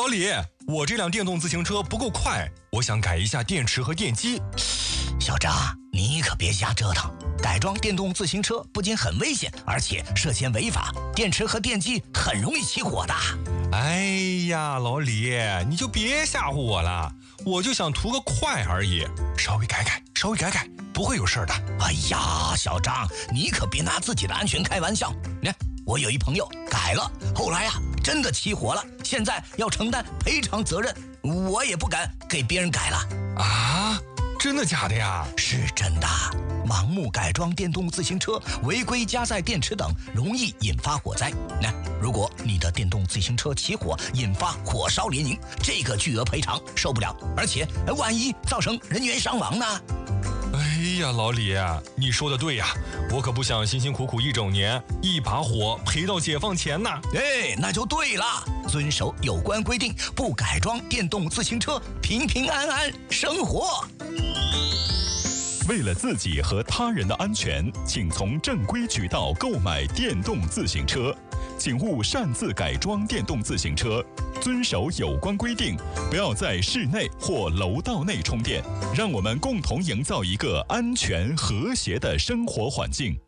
老李，我这辆电动自行车不够快，我想改一下电池和电机。 小张，你可别瞎折腾，改装电动自行车不仅很危险，而且涉嫌违法，电池和电机很容易起火的。 哎呀，老李，你就别吓唬我了，我就想图个快而已，稍微改改，不会有事的。 哎呀，小张，你可别拿自己的安全开玩笑。我有一朋友改了，后来真的起火了，现在要承担赔偿责任，我也不敢给别人改了。 啊？真的假的呀？ 是真的。盲目改装电动自行车，违规加载电池等，容易引发火灾。如果你的电动自行车起火，引发火烧连营，这个巨额赔偿受不了，而且万一造成人员伤亡呢？ 哎呀，老李，你说的对呀，我可不想辛辛苦苦一整年，一把火赔到解放前呐。 那就对了，遵守有关规定，不改装电动自行车，平平安安生活。 为了自己和他人的安全，请从正规渠道购买电动自行车，请勿擅自改装电动自行车，遵守有关规定，不要在室内或楼道内充电，让我们共同营造一个安全和谐的生活环境。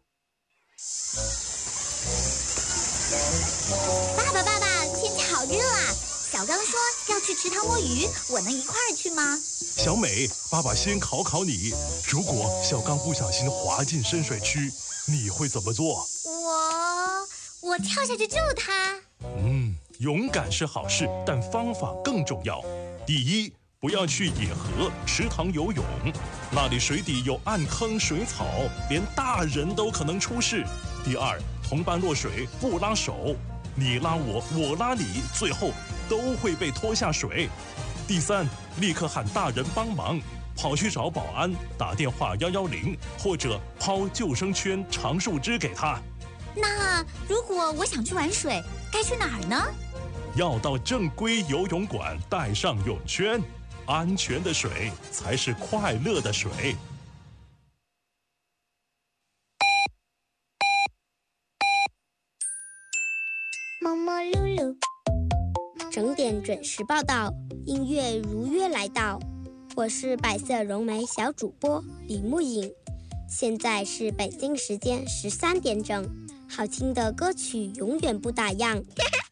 爸爸，天气好热啊！小刚说要去池塘摸鱼，我能一块儿去吗？ 小美，爸爸先考考你，如果小刚不小心滑进深水区，你会怎么做？ 我跳下去救他。 勇敢是好事，但方法更重要。第一，不要去野河、池塘游泳，那里水底有暗坑、水草，连大人都可能出事。第二，同伴落水不拉手，你拉我，我拉你，最后都会被拖下水。第三，立刻喊大人帮忙，跑去找保安，打电话110，或者抛救生圈、长树枝给他。 那如果我想去玩水，该去哪儿呢？ 要到正规游泳馆，带上泳圈，安全的水才是快乐的水。 摸摸露露，整点准时报道，音乐如约来到。我是百色融媒小主播李木颖，现在是北京时间13点整，好听的歌曲永远不打烊。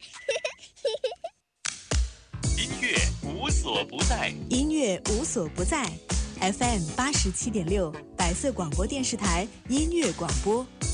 音乐无所不在， 音乐无所不在。FM 87.6，百色广播电视台音乐广播。